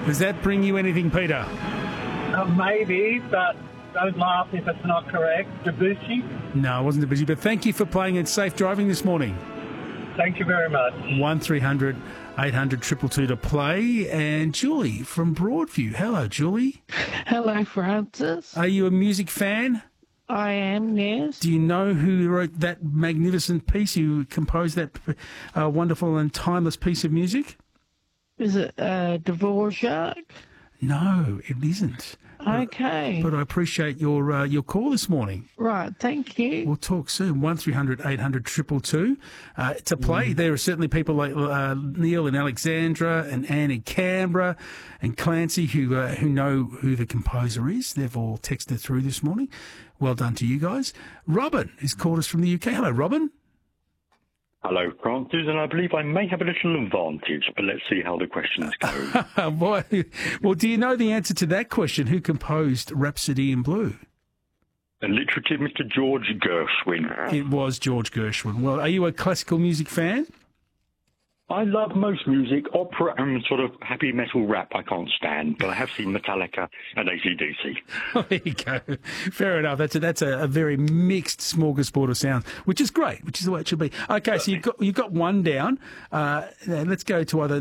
Does that bring you anything, Peter? Maybe, but don't laugh if it's not correct. Debussy? No, it wasn't Debussy, but thank you for playing and safe driving this morning. Thank you very much. 1300 800 222 to play. And Julie from Broadview. Hello, Julie. Hello, Francis. Are you a music fan? I am, yes. Do you know who wrote that magnificent piece, who composed that wonderful and timeless piece of music? Is it Dvorak? No, it isn't. Okay. But I appreciate your call this morning. Right, thank you. We'll talk soon. 1300 800 222. To play, there are certainly people like Neil in Alexandra and Anne in Canberra and Clancy who know who the composer is. They've all texted through this morning. Well done to you guys. Robin has called us from the UK. Hello, Robin. Hello, Francis, and I believe I may have a little advantage, but let's see how the questions go. Well, do you know the answer to that question? Who composed Rhapsody in Blue? Alliterative Mr. George Gershwin. It was George Gershwin. Well, are you a classical music fan? I love most music, opera and sort of happy metal rap I can't stand, but I have seen Metallica and AC/DC. Oh, there you go. Fair enough. That's a very mixed smorgasbord of sounds, which is great, which is the way it should be. Okay, so you've got one down. Let's go to either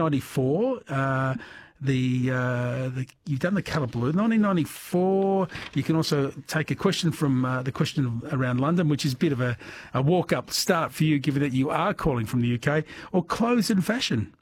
1994. You've done the colour blue. 1994. You can also take a question from the question around London, which is a bit of a walk-up start for you, given that you are calling from the UK, or clothes and fashion.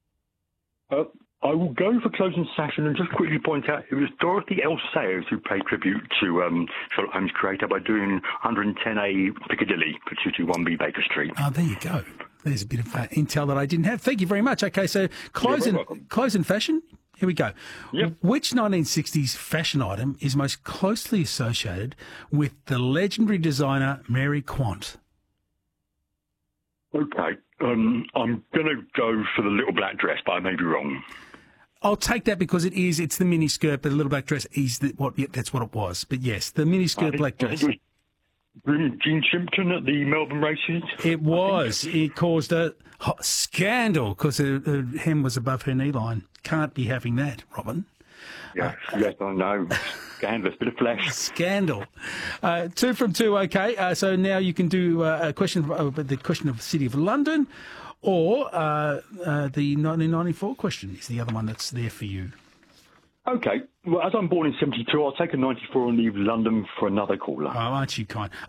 I will go for clothes and fashion and just quickly point out it was Dorothy L. Sayers who paid tribute to Sherlock Holmes' creator by doing 110A Piccadilly for 221B Baker Street. Oh, there you go. There's a bit of intel that I didn't have. Thank you very much. Okay, so clothes and fashion. Here we go. Yep. Which 1960s fashion item is most closely associated with the legendary designer Mary Quant? Okay. I'm going to go for the little black dress, but I may be wrong. I'll take that because it's the mini skirt, but the little black dress is that's what it was. But yes, the mini skirt black dress. Gene Shimpton at the Melbourne races? It was. It caused a scandal because her hem was above her knee line. Can't be having that, Robin. Yes, I know. Scandalous, bit of flesh. Scandal. 2 from 2, okay. So now you can do a question, the question of the City of London, or the 1994 question is the other one that's there for you. Okay. Well, as I'm born in 72, I'll take a 94 and leave London for another caller. Oh, aren't you kind?